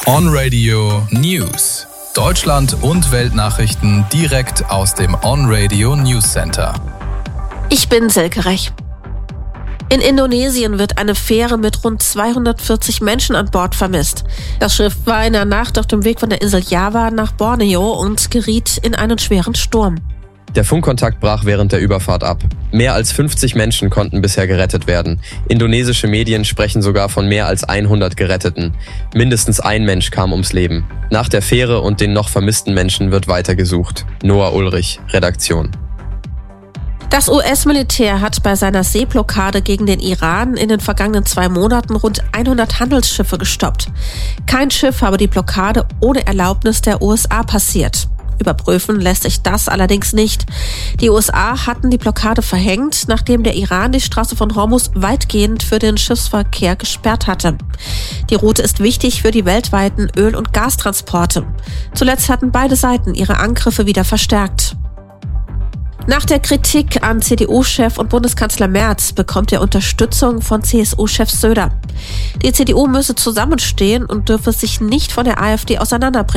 On-Radio News. Deutschland und Weltnachrichten direkt aus dem On-Radio News Center. Ich bin Silke Rech. In Indonesien wird eine Fähre mit rund 240 Menschen an Bord vermisst. Das Schiff war in der Nacht auf dem Weg von der Insel Java nach Borneo und geriet in einen schweren Sturm. Der Funkkontakt brach während der Überfahrt ab. Mehr als 50 Menschen konnten bisher gerettet werden. Indonesische Medien sprechen sogar von mehr als 100 Geretteten. Mindestens ein Mensch kam ums Leben. Nach der Fähre und den noch vermissten Menschen wird weitergesucht. Noah Ulrich, Redaktion. Das US-Militär hat bei seiner Seeblockade gegen den Iran in den vergangenen 2 Monaten rund 100 Handelsschiffe gestoppt. Kein Schiff habe die Blockade ohne Erlaubnis der USA passiert. Überprüfen lässt sich das allerdings nicht. Die USA hatten die Blockade verhängt, nachdem der Iran die Straße von Hormuz weitgehend für den Schiffsverkehr gesperrt hatte. Die Route ist wichtig für die weltweiten Öl- und Gastransporte. Zuletzt hatten beide Seiten ihre Angriffe wieder verstärkt. Nach der Kritik an CDU-Chef und Bundeskanzler Merz bekommt er Unterstützung von CSU-Chef Söder. Die CDU müsse zusammenstehen und dürfe sich nicht von der AfD auseinanderbringen.